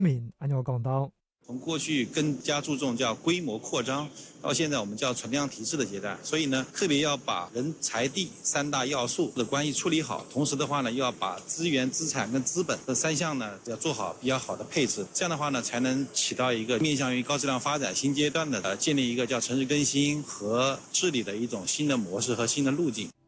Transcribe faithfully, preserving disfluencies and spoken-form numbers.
明按照讲到。 从过去更加注重叫规模扩张，到现在我们叫存量提质的阶段，所以呢，特别要把人财地三大要素的关系处理好，同时的话呢，又要把资源、资产跟资本这三项呢要做好比较好的配置，这样的话呢，才能起到一个面向于高质量发展新阶段的呃建立一个叫城市更新和治理的一种新的模式和新的路径。